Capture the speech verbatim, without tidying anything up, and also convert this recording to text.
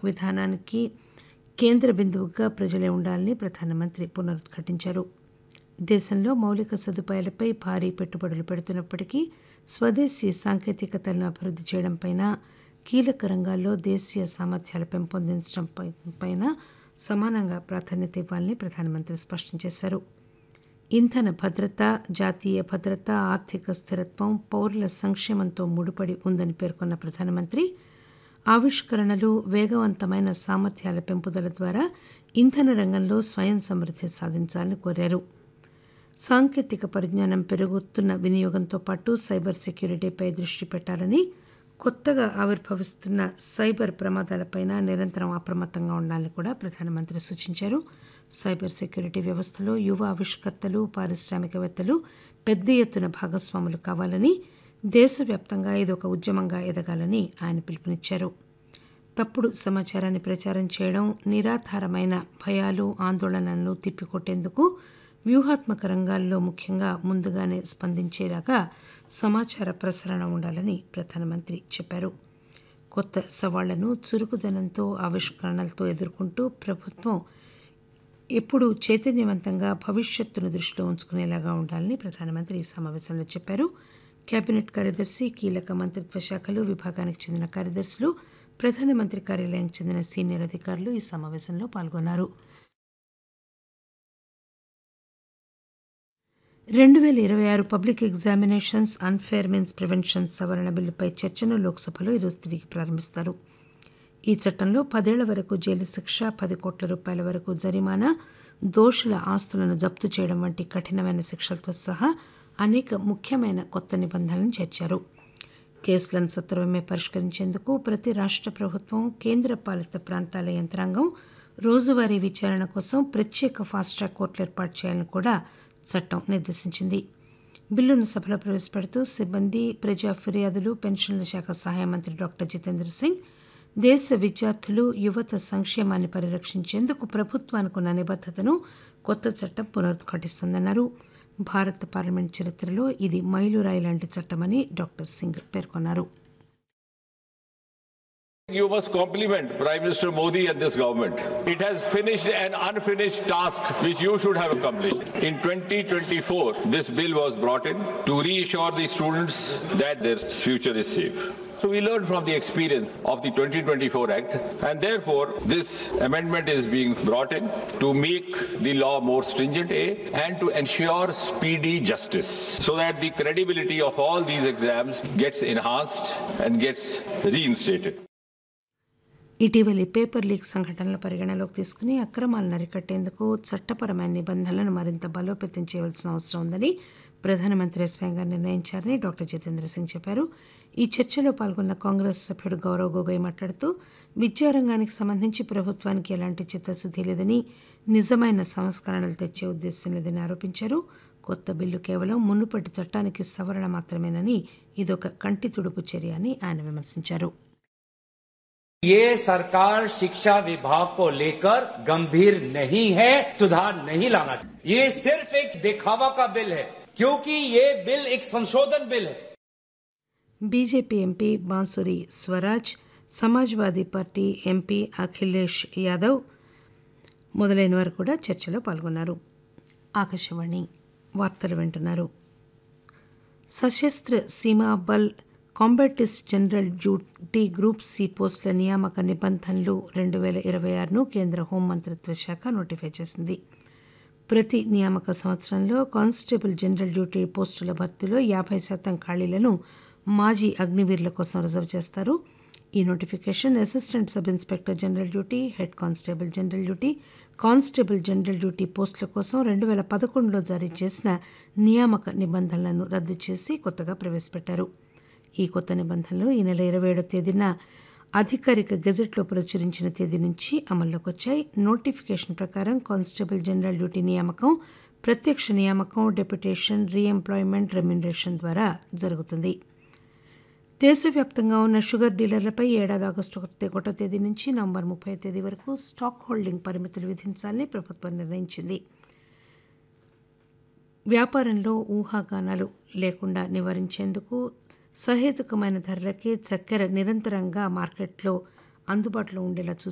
విధానానికి కేంద్ర బిందువుగా ప్రజలే ఉండాలని ప్రధానమంత్రి పునరుద్ఘాటించారు. దేశంలో మౌలిక సదుపాయాలపై భారీ పెట్టుబడులు పెడుతున్నప్పటికీ స్వదేశీ సాంకేతికతలను అభివృద్ధి చేయడంపైన, కీలక రంగాల్లో దేశీయ సామర్థ్యాలు పెంపొందించడంపై సమానంగా ప్రాధాన్యత ఇవ్వాలని ప్రధానమంత్రి స్పష్టం చేశారు. ఇంధన భద్రత, జాతీయ భద్రత, ఆర్థిక స్థిరత్వం పౌరుల సంక్షేమంతో ముడిపడి ఉందని పేర్కొన్న ప్రధానమంత్రి ఆవిష్కరణలు, వేగవంతమైన సామర్థ్యాల పెంపుదల ద్వారా ఇంధన రంగంలో స్వయం సమృద్ధి సాధించాలని కోరారు. సాంకేతిక పరిజ్ఞానం పెరుగుతున్న వినియోగంతో పాటు సైబర్ సెక్యూరిటీపై దృష్టి పెట్టాలని, కొత్తగా ఆవిర్భవిస్తున్న సైబర్ ప్రమాదాలపై నిరంతరం అప్రమత్తంగా ఉండాలని కూడా ప్రధానమంత్రి సూచించారు. సైబర్ సెక్యూరిటీ వ్యవస్థలో యువ ఆవిష్కర్తలు, పారిశ్రామికవేత్తలు పెద్ద ఎత్తున భాగస్వాములు కావాలని, దేశవ్యాప్తంగా ఇదొక ఉద్యమంగా ఎదగాలని ఆయన పిలుపునిచ్చారు. తప్పుడు సమాచారాన్ని ప్రచారం చేయడం, నిరాధారమైన భయాలు, ఆందోళనలను తిప్పికొట్టేందుకు వ్యూహాత్మక రంగాల్లో ముఖ్యంగా ముందుగానే స్పందించేలాగా సమాచార ప్రసరణ ఉండాలని ప్రధానమంత్రి చెప్పారు. కొత్త సవాళ్లను చురుకుదనంతో, ఆవిష్కరణలతో ఎదుర్కొంటూ ప్రభుత్వం ఎప్పుడూ చైతన్యవంతంగా భవిష్యత్తును దృష్టిలో ఉంచుకునేలాగా ఉండాలని ప్రధానమంత్రి ఈ సమావేశంలో చెప్పారు. కేబినెట్ కార్యదర్శి, కీలక మంత్రిత్వ శాఖలు, విభాగానికి చెందిన కార్యదర్శులు, ప్రధానమంత్రి కార్యాలయానికి చెందిన సీనియర్ అధికారులు ఈ సమావేశంలో పాల్గొన్నారు. రెండు పేల ఇరవై ఆరు public examinations unfair means prevention సవరణ బిల్లుపై చర్చను లోక్సభలో ఈరోజు తిరిగి ప్రారంభిస్తారు. ఈ చట్టంలో పదేళ్ల వరకు జైలు శిక్ష, పది కోట్ల రూపాయల వరకు జరిమానా, దోషుల ఆస్తులను జప్తు చేయడం వంటి కఠినమైన శిక్షలతో సహా అనేక ముఖ్యమైన కొత్త నిబంధనలను చేర్చారు. కేసులను సత్వరమే పరిష్కరించేందుకు ప్రతి రాష్ట్ర ప్రభుత్వం, కేంద్ర పాలిత ప్రాంతాల యంత్రాంగం రోజువారీ విచారణ కోసం ప్రత్యేక ఫాస్ట్ ట్రాక్ కోర్టులు ఏర్పాటు చేయాలని కూడా చట్టం నిర్దేశించింది. బిల్లును సభలో ప్రవేశపెడుతూ సిబ్బంది, ప్రజా ఫిర్యాదులు, పెన్షన్ల శాఖ సహాయ మంత్రి డాక్టర్ జితేంద్ర సింగ్ దేశ విద్యార్థులు, యువత సంక్షేమాన్ని పరిరక్షించేందుకు ప్రభుత్వానికున్న నిబద్ధతను కొత్త చట్టం పునరుద్ఘాటిస్తోందన్నారు. భారత పార్లమెంట్ చరిత్రలో ఇది మైలురాయి లాంటి చట్టమని డాక్టర్ సింగ్ పేర్కొన్నారు. You must compliment Prime Minister Modi and this government. It has finished an unfinished task which you should have accomplished. In twenty twenty-four, this bill was brought in to reassure the students that their future is safe. So we learned from the experience of the twenty twenty-four Act, and therefore this amendment is being brought in to make the law more stringent A, and to ensure speedy justice so that the credibility of all these exams gets enhanced and gets reinstated. ఇటీవలి paper leak సంఘటనల పరిగణలోకి తీసుకుని అక్రమాలను అరికట్టేందుకు చట్టపరమైన నిబంధనలను మరింత బలోపేతం చేయవలసిన అవసరం ఉందని ప్రధానమంత్రి స్వయంగా నిర్ణయించారని డాక్టర్ జితేంద్ర సింగ్ చెప్పారు. ఈ చర్చలో పాల్గొన్న కాంగ్రెస్ సభ్యుడు గౌరవ్ గొగోయ్ మాట్లాడుతూ విద్యారంగానికి సంబంధించి ప్రభుత్వానికి ఎలాంటి చిత్తశుద్ధి లేదని, నిజమైన సంస్కరణలు తెచ్చే ఉద్దేశం లేదని ఆరోపించారు. కొత్త బిల్లు కేవలం మునుపటి చట్టానికి సవరణ మాత్రమేనని, ఇదొక కంటి తుడుపు చర్య అని ఆయన విమర్శించారు. ये सरकार शिक्षा विभाग को लेकर गंभीर नहीं है, सुधार नहीं लाना चाहिए. ये सिर्फ एक दिखावा का बिल है, क्योंकि ये बिल एक संशोधन बिल है. బీజేపీ ఎంపీ బాన్సురి స్వరాజ్, సమాజ్వాదీ పార్టీ ఎంపీ అఖిలేష్ యాదవ్ మొదలైన వారు కూడా చర్చలో పాల్గొన్నారు. ఆకాశవాణి వార్తలు వింటున్నారు. సశస్త్ర సీమా బల్ కాంబాటిస్ట్ జనరల్ డ్యూటీ గ్రూప్ సి పోస్టుల నియామక నిబంధనలు రెండు వేల ఇరవై ఆరును కేంద్ర హోంమంత్రిత్వ శాఖ నోటిఫై చేసింది. ప్రతి నియామక సంవత్సరంలో కానిస్టేబుల్ జనరల్ డ్యూటీ పోస్టుల భర్తీలో యాభై శాతం ఖాళీలను మాజీ అగ్నివీరుల కోసం రిజర్వ్ చేస్తారు. ఈ notification assistant sub inspector general duty, head constable general duty, constable general duty పోస్టుల కోసం రెండు వేల పదకొండులో జారీ చేసిన నియామక నిబంధనలను రద్దు చేసి కొత్తగా ప్రవేశపెట్టారు. ఈ కొత్త నిబంధనలు ఈ నెల ఇరవై ఏడో తేదీన అధికారిక గెజెట్లో ప్రచురించిన తేదీ నుంచి అమల్లోకి వచ్చాయి. నోటిఫికేషన్ ప్రకారం కానిస్టేబుల్ జనరల్ డ్యూటీ నియామకం ప్రత్యక్ష నియామకం, డెప్యుటేషన్, రీఎంప్లాయ్మెంట్, రెమ్యునరేషన్ ద్వారా జరుగుతుంది. దేశవ్యాప్తంగా ఉన్న షుగర్ డీలర్లపై ఏడాది ఆగస్టు ఒకటో తేదీ నుంచి నవంబర్ ముప్పై తేదీ వరకు స్టాక్ హోల్డింగ్ పరిమితులు విధించాలని ప్రభుత్వం నిర్ణయించింది. వ్యాపారంలో ఊహాగానాలు లేకుండా నివారించేందుకు సహేతుకమైన ధరలకే చక్కెర నిరంతరంగా మార్కెట్లో అందుబాటులో ఉండేలా